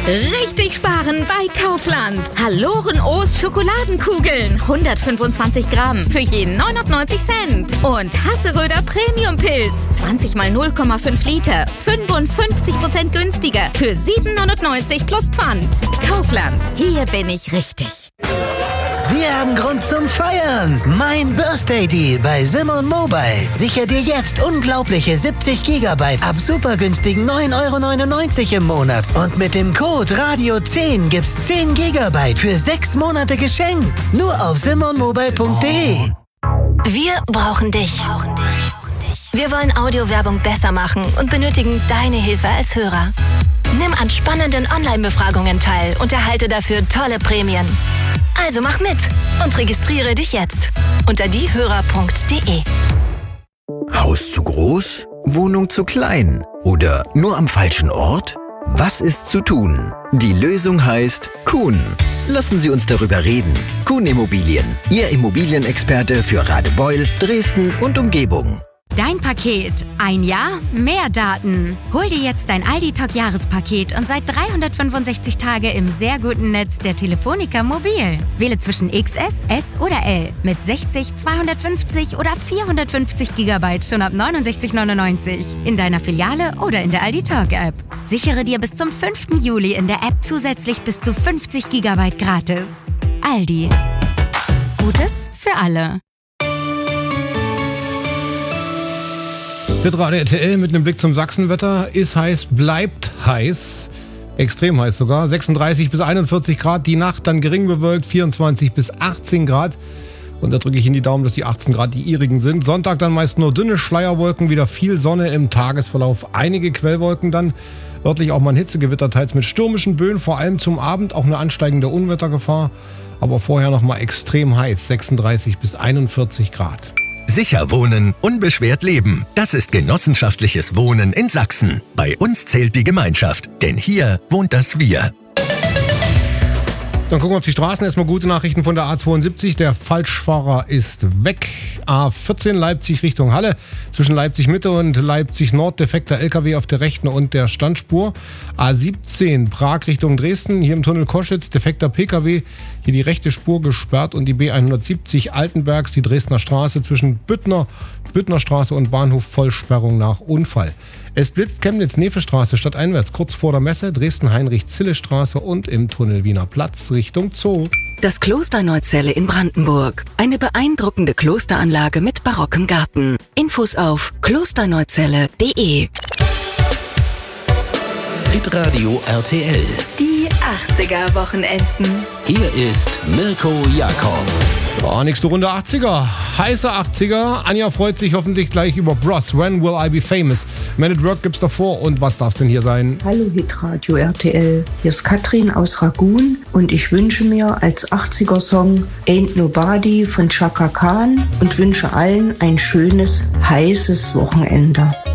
Richtig sparen bei Kaufland. Hallorenoos Schokoladenkugeln. 125 Gramm für jeden 99 Cent. Und Hasseröder Premium-Pilz. 20 mal 0,5 Liter. 55% günstiger für 7,99 plus Pfand. Kaufland. Hier bin ich richtig. Wir haben Grund zum Feiern. Mein Birthday Deal bei Simon Mobile. Sicher dir jetzt unglaubliche 70 GB ab super günstigen 9,99 € im Monat. Und mit dem Code Radio10 gibt's 10 GB für 6 Monate geschenkt. Nur auf simonmobile.de. Wir brauchen dich. Wir wollen Audiowerbung besser machen und benötigen deine Hilfe als Hörer. Nimm an spannenden Online-Befragungen teil und erhalte dafür tolle Prämien. Also mach mit und registriere dich jetzt unter diehörer.de. Haus zu groß? Wohnung zu klein? Oder nur am falschen Ort? Was ist zu tun? Die Lösung heißt Kuhn. Lassen Sie uns darüber reden. Kuhn Immobilien, Ihr Immobilienexperte für Radebeul, Dresden und Umgebung. Dein Paket. Ein Jahr, mehr Daten. Hol dir jetzt dein Aldi-Talk-Jahrespaket und seit 365 Tage im sehr guten Netz der Telefonica Mobil. Wähle zwischen XS, S oder L mit 60, 250 oder 450 GB schon ab 69,99 in deiner Filiale oder in der Aldi-Talk-App. Sichere dir bis zum 5. Juli in der App zusätzlich bis zu 50 GB gratis. Aldi. Gutes für alle. Hitradio RTL mit einem Blick zum Sachsenwetter. Ist heiß, bleibt heiß. Extrem heiß sogar. 36 bis 41 Grad. Die Nacht dann gering bewölkt. 24 bis 18 Grad. Und da drücke ich Ihnen die Daumen, dass die 18 Grad die ihrigen sind. Sonntag dann meist nur dünne Schleierwolken. Wieder viel Sonne im Tagesverlauf. Einige Quellwolken dann. Örtlich auch mal ein Hitzegewitter, teils mit stürmischen Böen. Vor allem zum Abend auch eine ansteigende Unwettergefahr. Aber vorher noch mal extrem heiß. 36 bis 41 Grad. Sicher wohnen, unbeschwert leben. Das ist genossenschaftliches Wohnen in Sachsen. Bei uns zählt die Gemeinschaft, denn hier wohnt das Wir. Dann gucken wir auf die Straßen. Erstmal gute Nachrichten von der A72. Der Falschfahrer ist weg. A14 Leipzig Richtung Halle. Zwischen Leipzig Mitte und Leipzig Nord defekter LKW auf der rechten und der Standspur. A17 Prag Richtung Dresden. Hier im Tunnel Koschitz defekter PKW. Hier die rechte Spur gesperrt und die B170 Altenbergs, die Dresdner Straße zwischen Büttner Straße und Bahnhof Vollsperrung nach Unfall. Es blitzt Chemnitz-Nefe-Straße stadteinwärts, kurz vor der Messe, Dresden-Heinrich-Zille-Straße und im Tunnel Wiener Platz Richtung Zoo. Das Kloster Neuzelle in Brandenburg. Eine beeindruckende Klosteranlage mit barockem Garten. Infos auf klosterneuzelle.de. Hitradio RTL. Die 80er-Wochenenden. Hier ist Mirko Jakob. Ja, nächste Runde 80er. Heiße 80er. Anja freut sich hoffentlich gleich über Bros. When Will I Be Famous? Man at Work gibt's davor. Und was darf's denn hier sein? Hallo Hitradio RTL. Hier ist Katrin aus Ragun und ich wünsche mir als 80er-Song Ain't Nobody von Chaka Khan und wünsche allen ein schönes, heißes Wochenende.